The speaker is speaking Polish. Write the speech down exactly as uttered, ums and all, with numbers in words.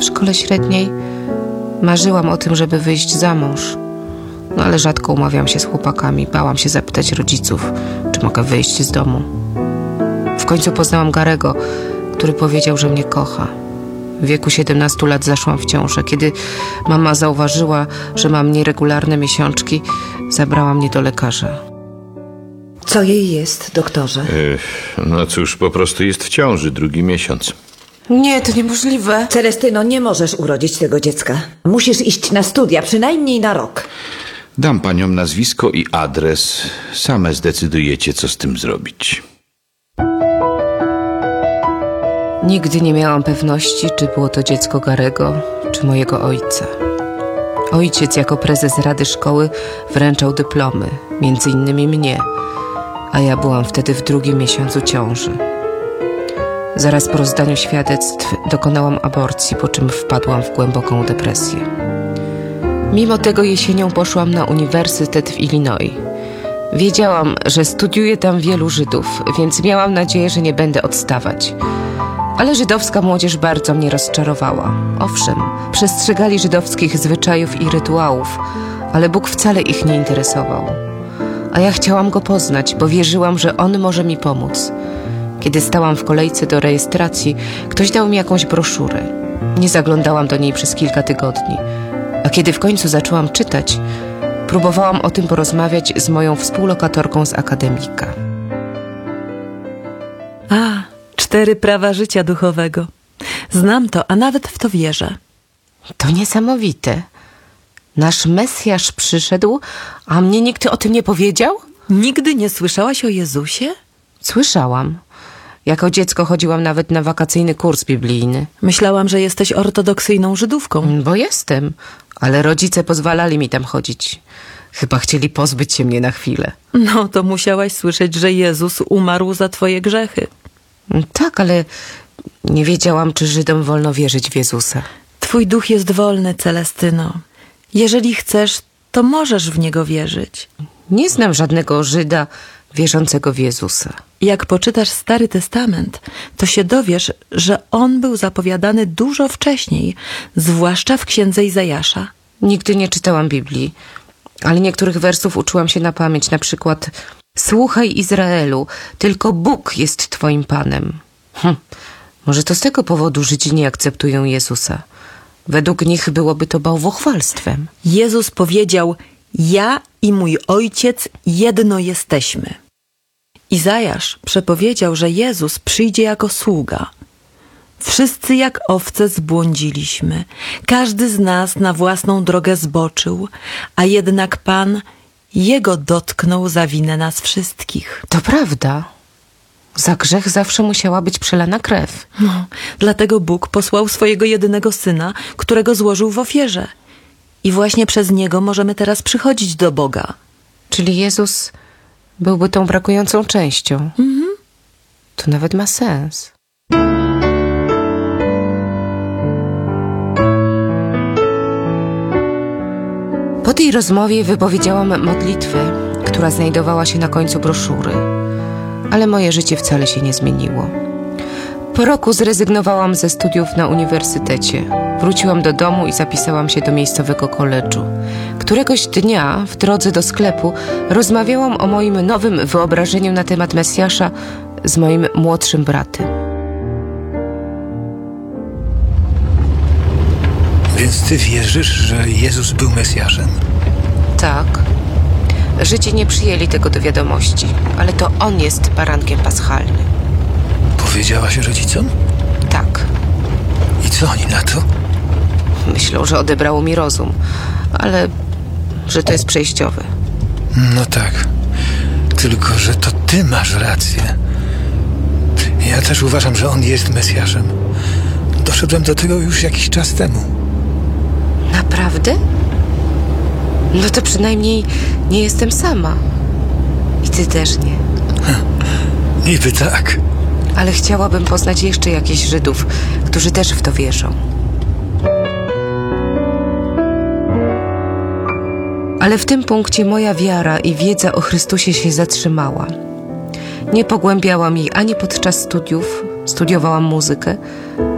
W szkole średniej marzyłam o tym, żeby wyjść za mąż. No ale rzadko umawiam się z chłopakami. Bałam się zapytać rodziców, czy mogę wyjść z domu. W końcu poznałam Garego, który powiedział, że mnie kocha. W wieku siedemnastu lat zaszłam w ciążę. Kiedy mama zauważyła, że mam nieregularne miesiączki, zabrała mnie do lekarza. Co jej jest, doktorze? Yy, no cóż, po prostu jest w ciąży drugi miesiąc. Nie, to niemożliwe. Celestyno, nie możesz urodzić tego dziecka. Musisz iść na studia, przynajmniej na rok. Dam paniom nazwisko i adres. Same zdecydujecie, co z tym zrobić. Nigdy nie miałam pewności, czy było to dziecko Garego, czy mojego ojca. Ojciec jako prezes Rady Szkoły wręczał dyplomy, między innymi mnie, a ja byłam wtedy w drugim miesiącu ciąży. Zaraz po rozdaniu świadectw dokonałam aborcji, po czym wpadłam w głęboką depresję. Mimo tego jesienią poszłam na uniwersytet w Illinois. Wiedziałam, że studiuje tam wielu Żydów, więc miałam nadzieję, że nie będę odstawać. Ale żydowska młodzież bardzo mnie rozczarowała. Owszem, przestrzegali żydowskich zwyczajów i rytuałów, ale Bóg wcale ich nie interesował. A ja chciałam Go poznać, bo wierzyłam, że On może mi pomóc. Kiedy stałam w kolejce do rejestracji, ktoś dał mi jakąś broszurę. Nie zaglądałam do niej przez kilka tygodni. A kiedy w końcu zaczęłam czytać, próbowałam o tym porozmawiać z moją współlokatorką z akademika. A, cztery prawa życia duchowego. Znam to, a nawet w to wierzę. To niesamowite. Nasz Mesjasz przyszedł, a mnie nikt o tym nie powiedział? Nigdy nie słyszałaś o Jezusie? Słyszałam. Jako dziecko chodziłam nawet na wakacyjny kurs biblijny. Myślałam, że jesteś ortodoksyjną Żydówką. Bo jestem, ale rodzice pozwalali mi tam chodzić. Chyba chcieli pozbyć się mnie na chwilę. No, to musiałaś słyszeć, że Jezus umarł za twoje grzechy. Tak, ale nie wiedziałam, czy Żydom wolno wierzyć w Jezusa. Twój duch jest wolny, Celestyno. Jeżeli chcesz, to możesz w Niego wierzyć. Nie znam żadnego Żyda wierzącego w Jezusa. Jak poczytasz Stary Testament, to się dowiesz, że On był zapowiadany dużo wcześniej, zwłaszcza w księdze Izajasza. Nigdy nie czytałam Biblii, ale niektórych wersów uczyłam się na pamięć. Na przykład: słuchaj, Izraelu, tylko Bóg jest twoim Panem. Hm. Może to z tego powodu Żydzi nie akceptują Jezusa. Według nich byłoby to bałwochwalstwem. Jezus powiedział: ja i mój Ojciec jedno jesteśmy. Izajasz przepowiedział, że Jezus przyjdzie jako sługa. Wszyscy jak owce zbłądziliśmy. Każdy z nas na własną drogę zboczył, a jednak Pan Jego dotknął za winę nas wszystkich. To prawda. Za grzech zawsze musiała być przelana krew. No, dlatego Bóg posłał swojego jedynego Syna, którego złożył w ofierze. I właśnie przez Niego możemy teraz przychodzić do Boga. Czyli Jezus byłby tą brakującą częścią. Mhm. To nawet ma sens. Po tej rozmowie wypowiedziałam modlitwę, która znajdowała się na końcu broszury. Ale moje życie wcale się nie zmieniło. Po roku zrezygnowałam ze studiów na uniwersytecie. Wróciłam do domu i zapisałam się do miejscowego koledżu. Któregoś dnia w drodze do sklepu rozmawiałam o moim nowym wyobrażeniu na temat Mesjasza z moim młodszym bratem. Więc ty wierzysz, że Jezus był Mesjaszem? Tak. Żydzi nie przyjęli tego do wiadomości, ale to On jest barankiem paschalnym. Powiedziałaś rodzicom? Tak. I co oni na to? Myślą, że odebrało mi rozum, ale że to jest przejściowe. No tak. Tylko, że to ty masz rację. Ja też uważam, że On jest Mesjaszem. Doszedłem do tego już jakiś czas temu. Naprawdę? No to przynajmniej nie jestem sama. I ty też nie. Niby tak. Ale chciałabym poznać jeszcze jakichś Żydów, którzy też w to wierzą. Ale w tym punkcie moja wiara i wiedza o Chrystusie się zatrzymała. Nie pogłębiałam jej ani podczas studiów, studiowałam muzykę,